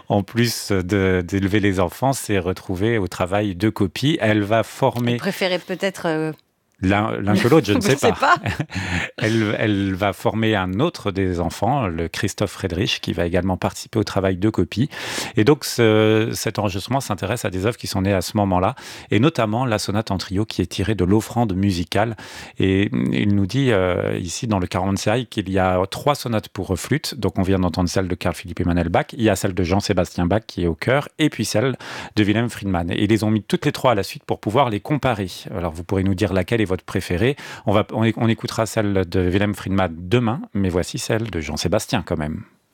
en plus d'élever les enfants, s'est retrouvée au travail de copie. Elle va Elle former préférait peut-être... l'un que l'autre, je ne je sais sais pas. pas. Elle va former un autre des enfants, le Christoph Friedrich, qui va également participer au travail de copie. Et donc, cet enregistrement s'intéresse à des œuvres qui sont nées à ce moment-là, et notamment la sonate en trio qui est tirée de l'offrande musicale. Et il nous dit ici, dans le 40 série, qu'il y a 3 sonates pour flûte. Donc, on vient d'entendre celle de Carl Philipp Emanuel Bach. Il y a celle de Jean-Sébastien Bach qui est au chœur, et puis celle de Wilhelm Friedman. Et ils les ont mis toutes les 3 à la suite pour pouvoir les comparer. Alors, vous pourrez nous dire laquelle est votre préférée. On écoutera celle de Wilhelm Friedman demain, mais voici celle de Jean-Sébastien quand même.